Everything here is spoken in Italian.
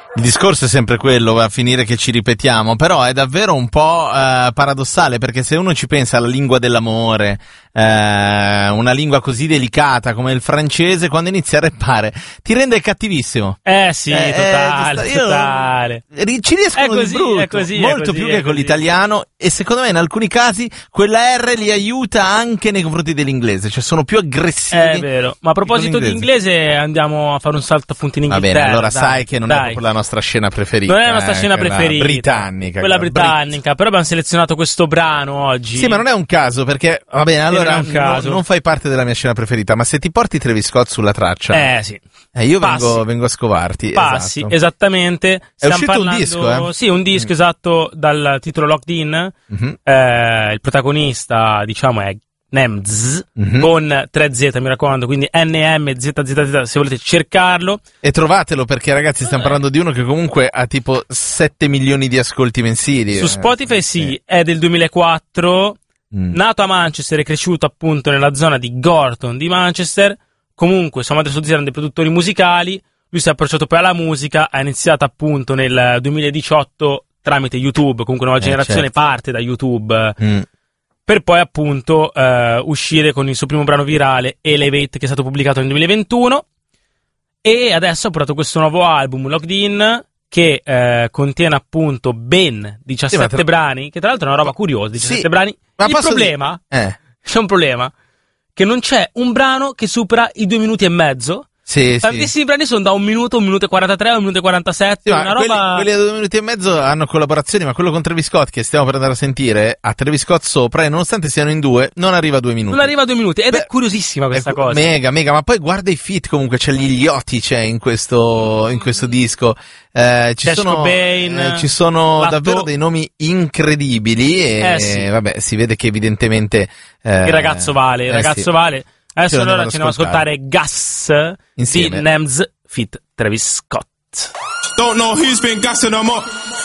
Il discorso è sempre quello, va a finire che ci ripetiamo, però è davvero un po' paradossale, perché se uno ci pensa alla lingua dell'amore, una lingua così delicata come il francese, quando inizia a rappare ti rende cattivissimo. Sì, totale. Ci riescono È di brutto, molto più che con l'italiano, e secondo me in alcuni casi quella R li aiuta anche nei confronti dell'inglese, cioè sono più aggressivi. È vero, ma a proposito di inglese andiamo a fare un salto a punto in Inghilterra. Va bene, allora sai che non è proprio la nostra scena preferita. Non è la nostra scena preferita. Britannica. Quella britannica, però abbiamo selezionato questo brano oggi. Sì, ma non è un caso, perché, va bene, allora non fai parte della mia scena preferita, ma se ti porti Travis Scott sulla traccia... sì. Io vengo a scovarti. Passi, esatto. Esattamente. È uscito un disco, Sì, un disco, esatto, dal titolo Locked In. Il protagonista, diciamo, è Nemz, con 3Z, mi raccomando, quindi NMZZZ, se volete cercarlo. E trovatelo, perché ragazzi stiamo parlando di uno che comunque ha tipo 7 milioni di ascolti mensili. Su Spotify sì, è del 2004, nato a Manchester e cresciuto appunto nella zona di Gorton di Manchester. Comunque sua madre e suo zio erano dei produttori musicali, lui si è approcciato poi alla musica, ha iniziato appunto nel 2018 tramite YouTube, comunque nuova generazione parte da YouTube. Per poi appunto uscire con il suo primo brano virale, Elevate, che è stato pubblicato nel 2021, e adesso ha portato questo nuovo album, Locked In, che contiene appunto ben 17 brani, che tra l'altro è una roba curiosa, 17 brani. Ma il problema, c'è un problema, che non c'è un brano che supera i 2 minuti e mezzo. Tantissimi brani sono da 1 minuto, 1 minuto e 43, 1 minuto e 47, una roba... Quelli da 2 minuti e mezzo hanno collaborazioni, ma quello con Travis Scott che stiamo per andare a sentire ha Travis Scott sopra, e nonostante siano in 2 non arriva a 2 minuti. Non arriva a 2 minuti, ed è curiosissima questa cosa. Mega, ma poi guarda i feat, comunque c'è gli Iliotti, c'è in questo disco. Ci sono davvero dei nomi incredibili e vabbè, si vede che evidentemente il ragazzo vale, vale. Adesso allora ce ne andiamo ad ascoltare Gas insieme di Nemz feat. Travis Scott. Don't know who's been gassing them up.